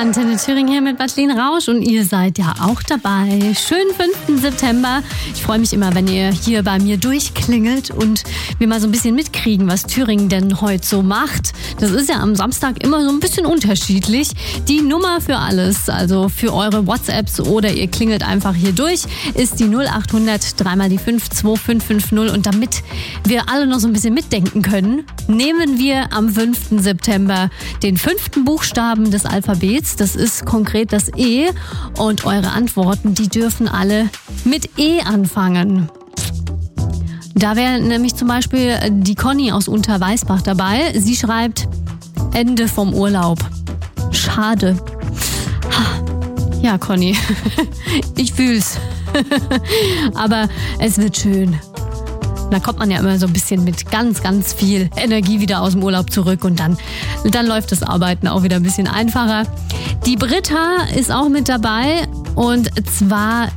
Antenne Thüringen hier mit Madeleine Rausch und ihr seid ja auch dabei. Schönen 5. September. Ich freue mich immer, wenn ihr hier bei mir durchklingelt und wir mal so ein bisschen mitkriegen, was Thüringen denn heute so macht. Das ist ja am Samstag immer so ein bisschen unterschiedlich. Die Nummer für alles, also für eure WhatsApps oder ihr klingelt einfach hier durch, ist die 0800 3 mal die 5 2550. Und damit wir alle noch so ein bisschen mitdenken können, nehmen wir am 5. September den 5. Buchstaben des Alphabets. Das ist konkret das E. Und eure Antworten, die dürfen alle mit E anfangen. Da wäre nämlich zum Beispiel die Conny aus Unterweißbach dabei. Sie schreibt: Ende vom Urlaub. Schade. Ja, Conny, ich fühl's. Aber es wird schön. Da kommt man ja immer so ein bisschen mit ganz, ganz viel Energie wieder aus dem Urlaub zurück und dann läuft das Arbeiten auch wieder ein bisschen einfacher. Die Britta ist auch mit dabei und zwar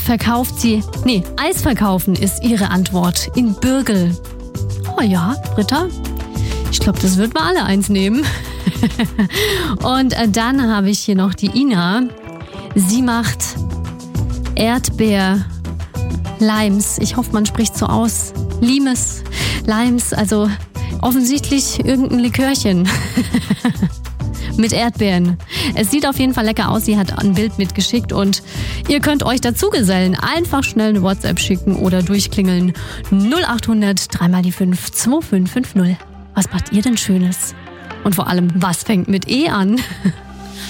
Eis verkaufen ist ihre Antwort in Bürgel. Oh ja, Britta, ich glaube, das wird mal alle eins nehmen. Und dann habe ich hier noch die Ina. Sie macht Erdbeer-Limes. Ich hoffe, man spricht so aus. Limes, also offensichtlich irgendein Likörchen mit Erdbeeren. Es sieht auf jeden Fall lecker aus. Sie hat ein Bild mitgeschickt und ihr könnt euch dazu gesellen. Einfach schnell eine WhatsApp schicken oder durchklingeln. 0800 3 mal die 5 2550. Was macht ihr denn Schönes? Und vor allem, was fängt mit E an?